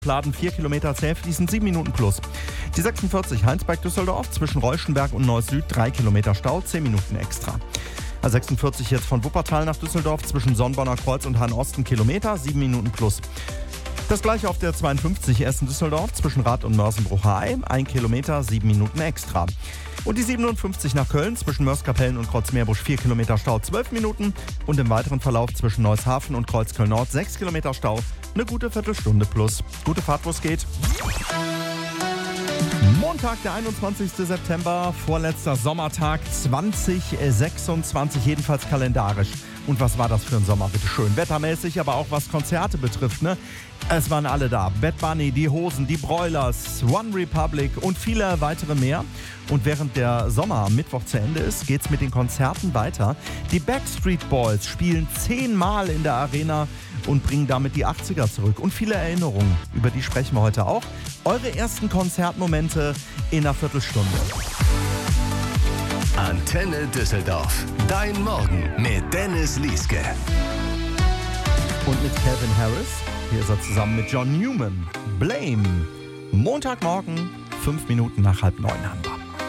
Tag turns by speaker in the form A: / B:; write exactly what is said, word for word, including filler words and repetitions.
A: Pladen vier Kilometer zäh fließend, sieben Minuten plus. Die sechsundvierzig Heinsberg-Düsseldorf zwischen Reuschenberg und Neuss Süd, drei Kilometer Stau, zehn Minuten extra. A sechsundvierzig jetzt von Wuppertal nach Düsseldorf zwischen Sonnbonner Kreuz und Hahn-Osten, Kilometer, sieben Minuten plus. Das gleiche auf der zweiundfünfzig Essen-Düsseldorf zwischen Rad und Mörsenbruch-Haay, ein Kilometer, sieben Minuten extra. Und die siebenundfünfzig nach Köln zwischen Mörs-Kapellen und Kreuzmeerbusch, vier Kilometer Stau, zwölf Minuten. Und im weiteren Verlauf zwischen Neushafen und Kreuzköln-Nord, sechs Kilometer Stau, eine gute Viertelstunde plus. Gute Fahrt, wo es geht. Montag, der einundzwanzigster September, vorletzter Sommertag zwanzig sechsundzwanzig, jedenfalls kalendarisch. Und was war das für ein Sommer, bitteschön. Wettermäßig, aber auch was Konzerte betrifft, ne? Es waren alle da. Bad Bunny, die Hosen, die Broilers, One Republic und viele weitere mehr. Und während der Sommer am Mittwoch zu Ende ist, geht's mit den Konzerten weiter. Die Backstreet Boys spielen zehnmal in der Arena und bringen damit die achtziger zurück. Und viele Erinnerungen, über die sprechen wir heute auch. Eure ersten Konzertmomente in einer Viertelstunde.
B: Antenne Düsseldorf. Dein Morgen mit Dennis Lieske.
A: Und mit Calvin Harris. Hier ist er zusammen mit John Newman. Blame. Montagmorgen, fünf Minuten nach halb neun haben wir.